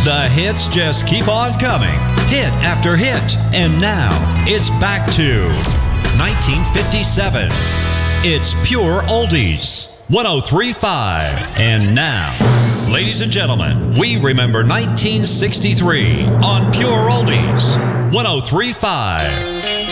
The hits just keep on coming, hit after hit. And now, it's back to 1957. It's Pure Oldies, 103.5. And now, ladies and gentlemen, we remember 1963 on Pure Oldies, 103.5.